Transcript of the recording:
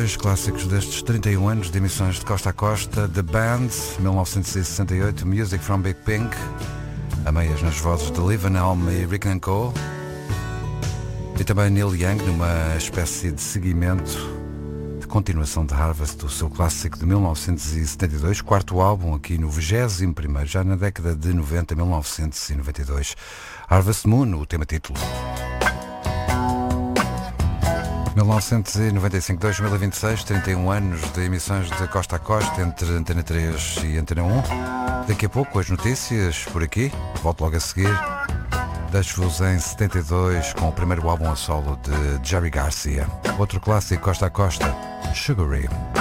dois clássicos destes 31 anos de emissões de costa a costa. The Band, 1968, Music from Big Pink, a meias nas vozes de Liv Van Helm e Rick and Cole. E também Neil Young, numa espécie de seguimento, de continuação de Harvest, o seu clássico de 1972, quarto álbum aqui no 21º, já na década de 90, 1992. Harvest Moon, o tema título. 1995-2026, 31 anos de emissões de costa a costa entre Antena 3 e Antena 1. Daqui a pouco as notícias por aqui, volto logo a seguir. Deixo-vos em 72 com o primeiro álbum a solo de Jerry Garcia. Outro clássico costa a costa, Sugar Ray.